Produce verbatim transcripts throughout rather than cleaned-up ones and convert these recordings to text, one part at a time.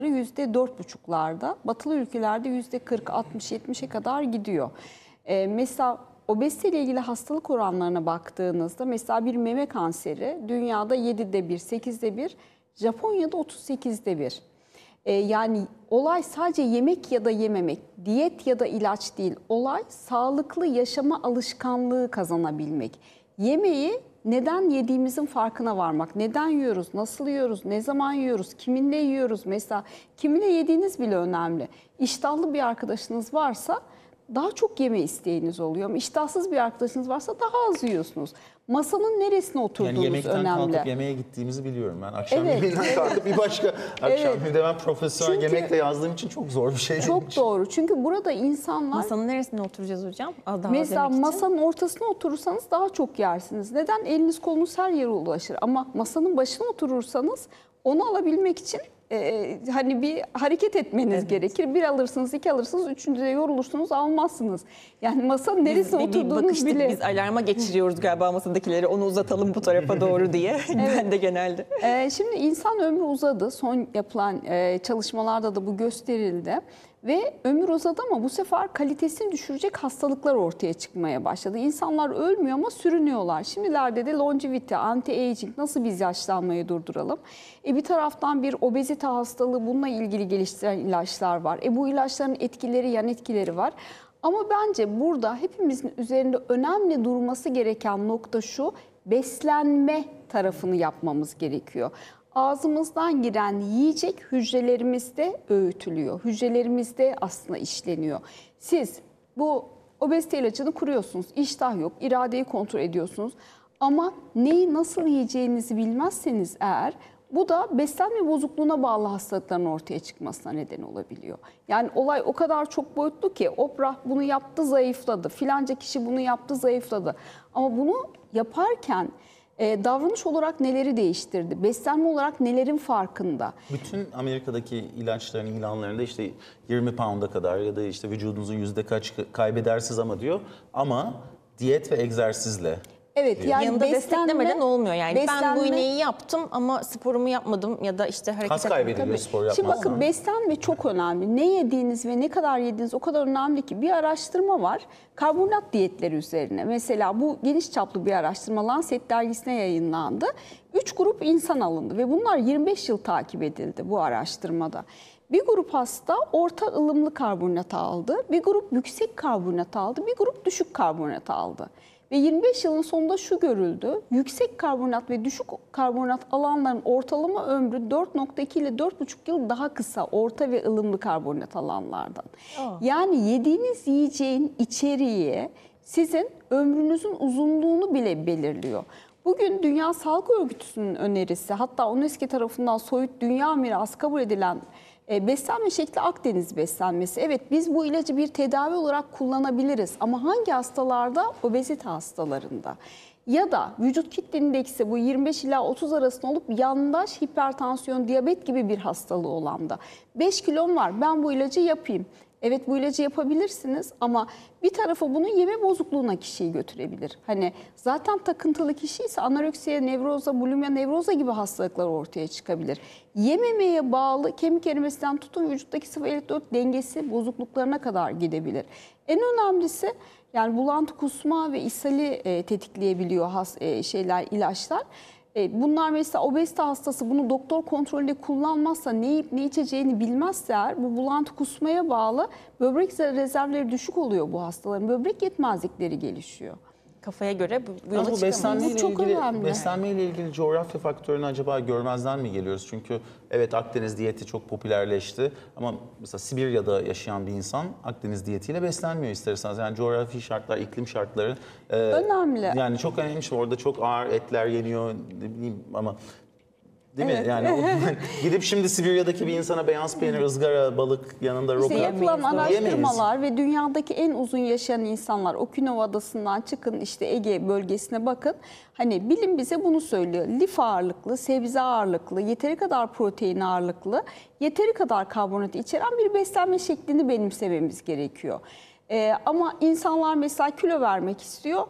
yüzde dört buçuklarda, batılı ülkelerde yüzde kırk, altmış, yetmişe kadar gidiyor. Ee, mesela obezite ile ilgili hastalık oranlarına baktığınızda mesela bir meme kanseri dünyada yedide bir, sekizde bir, Japonya'da otuz sekizde bir. Ee, yani olay sadece yemek ya da yememek, diyet ya da ilaç değil. Olay sağlıklı yaşama alışkanlığı kazanabilmek. Yemeği neden yediğimizin farkına varmak. Neden yiyoruz, nasıl yiyoruz, ne zaman yiyoruz, kiminle yiyoruz. Mesela kiminle yediğiniz bile önemli. İştahlı bir arkadaşınız varsa daha çok yeme isteğiniz oluyor. Ama iştahsız bir arkadaşınız varsa daha az yiyorsunuz. Masanın neresine oturduğunuz yani yemekten önemli. kalkıp yemeğe gittiğimizi biliyorum ben. Akşam Evet. yemeğinden kalkıp bir başka akşam Evet. yemeğinde ben profesyonel Çünkü- yemekle yazdığım için çok zor bir şey. Çok doğru. Çünkü burada insanlar... Masanın neresine oturacağız hocam? Daha Mesela demek için. masanın ortasına oturursanız daha çok yersiniz. Neden? Eliniz kolunuz her yere ulaşır. Ama masanın başına oturursanız onu alabilmek için e, hani bir hareket etmeniz Evet. gerekir. Bir alırsınız, iki alırsınız, üçüncüde yorulursunuz, almazsınız. Yani masanın neresine Biz bir- bir oturduğunuz bakıştık, bile... Biz alarma geçiriyoruz galiba masadakileri. Onu uzatalım bu tarafa doğru diye. Ben de genelde. Ee, şimdi insan ömrü uzadı. Son yapılan e, çalışmalarda da bu gösterildi. Ve ömür uzadı ama bu sefer kalitesini düşürecek hastalıklar ortaya çıkmaya başladı. İnsanlar ölmüyor ama sürünüyorlar. Şimdilerde de longevity, anti-aging, nasıl biz yaşlanmayı durduralım? E, bir taraftan bir obezite hastalığı, bununla ilgili geliştiren ilaçlar var. E, bu ilaçların etkileri, yan etkileri var. Ama bence burada hepimizin üzerinde önemli durması gereken nokta şu: beslenme tarafını yapmamız gerekiyor. Ağzımızdan giren yiyecek hücrelerimizde öğütülüyor. Hücrelerimizde aslında işleniyor. Siz bu obezite ilacını kuruyorsunuz. İştah yok, iradeyi kontrol ediyorsunuz. Ama neyi nasıl yiyeceğinizi bilmezseniz eğer, bu da beslenme bozukluğuna bağlı hastalıkların ortaya çıkmasına neden olabiliyor. Yani olay o kadar çok boyutlu ki Oprah bunu yaptı, zayıfladı. Filanca kişi bunu yaptı, zayıfladı. Ama bunu yaparken e, davranış olarak neleri değiştirdi? Beslenme olarak nelerin farkında? Bütün Amerika'daki ilaçların ilanlarında işte yirmi pound'a kadar ya da işte vücudunuzun yüzde kaç kaybedersiniz ama diyor, ama diyet ve egzersizle. Evet, yani Yanında beslenme, desteklemeden olmuyor yani. Ben bu beslenme- iğneyi yaptım ama sporumu yapmadım ya da işte hareket Kas etmedim. kaybediliyor spor yapmazsan. Şimdi bakın, beslenme çok önemli. Ne yediğiniz ve ne kadar yediğiniz o kadar önemli ki. Bir araştırma var karbonhidrat diyetleri üzerine. Mesela bu geniş çaplı bir araştırma Lancet dergisine yayınlandı. Üç grup insan alındı ve bunlar yirmi beş yıl takip edildi bu araştırmada. Bir grup hasta orta ılımlı karbonhidrat aldı, bir grup yüksek karbonhidrat aldı, bir grup düşük karbonhidrat aldı. Ve yirmi beş yılın sonunda şu görüldü: yüksek karbonhidrat ve düşük karbonhidrat alanların ortalama ömrü dört nokta iki ile dört buçuk yıl daha kısa orta ve ılımlı karbonhidrat alanlardan. Aa. Yani yediğiniz yiyeceğin içeriği sizin ömrünüzün uzunluğunu bile belirliyor. Bugün Dünya Sağlık Örgütü'nün önerisi, hatta UNESCO tarafından soyut dünya mirası kabul edilen E, beslenme şekli Akdeniz beslenmesi. Evet, biz bu ilacı bir tedavi olarak kullanabiliriz ama hangi hastalarda? Obezite hastalarında. Ya da vücut kitle indeksi bu yirmi beş ila otuz arasında olup yandaş hipertansiyon, diyabet gibi bir hastalığı olanda. beş kilom var, ben bu ilacı yapayım. Evet, bu ilacı yapabilirsiniz ama bir tarafı bunu yeme bozukluğuna kişiyi götürebilir. Hani zaten takıntılı kişi ise anoreksiye, nevroza, bulimya, nevroza gibi hastalıklar ortaya çıkabilir. Yememeye bağlı kemik erimesinden tutun vücuttaki sıvı elektrot dengesi bozukluklarına kadar gidebilir. En önemlisi yani bulantı, kusma ve ishali e, tetikleyebiliyor has, e, şeyler, ilaçlar. Bunlar mesela obezite hastası bunu doktor kontrolünde kullanmazsa, ne yiyip ne içeceğini bilmezse eğer, bu bulantı, kusmaya bağlı böbrek rezervleri düşük oluyor bu hastaların. Böbrek yetmezlikleri gelişiyor. Kafaya göre bu, bu Ama yola bu beslenmeyle Bu çok ilgili, önemli. beslenmeyle ilgili coğrafya faktörünü acaba görmezden mi geliyoruz? Çünkü evet, Akdeniz diyeti çok popülerleşti ama mesela Sibirya'da yaşayan bir insan Akdeniz diyetiyle beslenmiyor isterseniz. Yani coğrafi şartlar, iklim şartları e, Önemli. Yani çok önemli. Orada çok ağır etler yeniyor, ne bileyim, ama değil Evet. mi? Yani o- gidip şimdi Sibirya'daki bir insana beyaz peynir, ızgara, balık yanında roka İşte yapılan Yiyemeyiz, araştırmalar ve dünyadaki en uzun yaşayan insanlar, Okinawa Adası'ndan çıkın işte Ege bölgesine bakın. Hani bilim bize bunu söylüyor. Lif ağırlıklı, sebze ağırlıklı, yeteri kadar protein ağırlıklı, yeteri kadar karbonhidrat içeren bir beslenme şeklini benimsememiz gerekiyor. Ee, ama insanlar mesela kilo vermek istiyor.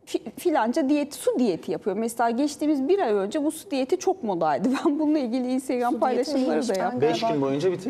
fi- filanca diyeti, su diyeti yapıyor. Mesela geçtiğimiz bir ay önce bu su diyeti çok modaydı. Ben bununla ilgili Instagram Su diyeti paylaşımları neymiş? da Ben yaptım. Beş galiba- gün boyunca bir